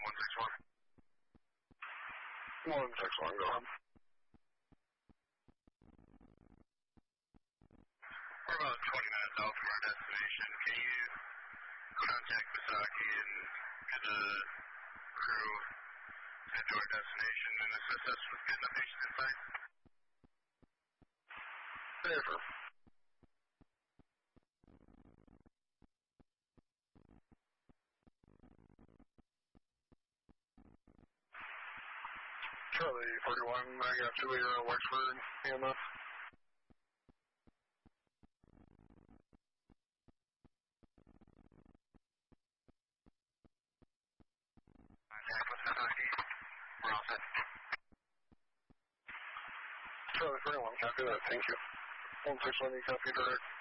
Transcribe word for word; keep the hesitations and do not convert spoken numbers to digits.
one six one. one six one, go ahead. We're about twenty minutes out from our destination. Can you contact Misaki and get a crew head to our destination and assist us with getting the patient inside? Safer. Charlie forty-one, I got Julia Wexford, E M S. Contact with Misaki. We're all set. Charlie forty-one, copy that, thank you. one six one, you copy direct.